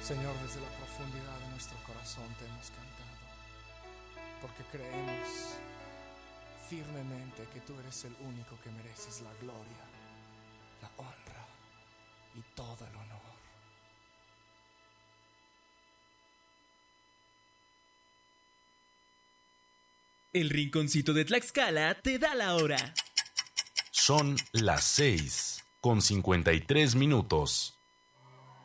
Señor, desde la profundidad de nuestro corazón te hemos cantado, porque creemos firmemente que tú eres el único que mereces la gloria, la honra y todo el honor. El Rinconcito de Tlaxcala te da la hora. Son las 6:53.